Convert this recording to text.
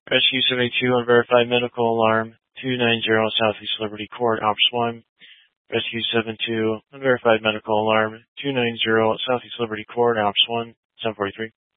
Rescue 72, unverified medical alarm, 290 Southeast Liberty Court, Ops 1. Rescue 72, unverified medical alarm, 290 Southeast Liberty Court, Ops 1, 743.